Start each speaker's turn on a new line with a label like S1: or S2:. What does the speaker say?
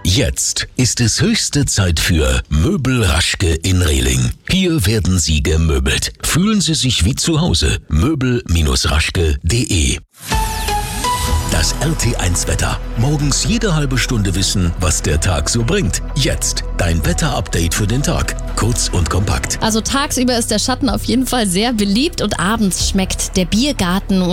S1: Jetzt ist es höchste Zeit für Möbel Raschke in Rehling. Hier werden Sie gemöbelt. Fühlen Sie sich wie zu Hause. Möbel-raschke.de. Das RT1-Wetter. Morgens jede halbe Stunde wissen, was der Tag so bringt. Jetzt dein Wetter-Update für den Tag. Kurz und kompakt.
S2: Also tagsüber ist der Schatten auf jeden Fall sehr beliebt und abends schmeckt der Biergarten